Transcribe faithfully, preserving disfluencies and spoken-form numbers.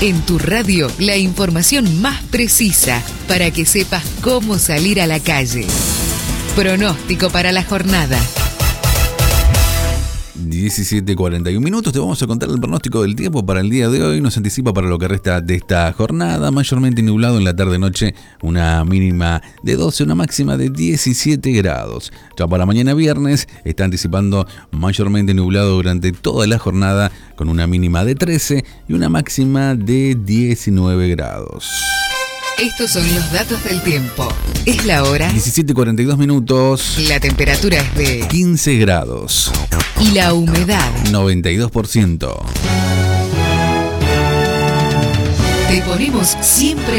En tu radio, la información más precisa para que sepas cómo salir a la calle. Pronóstico para la jornada. diecisiete cuarenta y un minutos, te vamos a contar el pronóstico del tiempo para el día de hoy. Nos anticipa para lo que resta de esta jornada, mayormente nublado en la tarde-noche, una mínima de doce, una máxima de diecisiete grados. Ya para mañana viernes está anticipando mayormente nublado durante toda la jornada, con una mínima de trece y una máxima de diecinueve grados. Estos son los datos del tiempo. Es la hora. diecisiete cuarenta y dos minutos. La temperatura es de quince grados. Y la humedad noventa y dos por ciento. Te ponemos siempre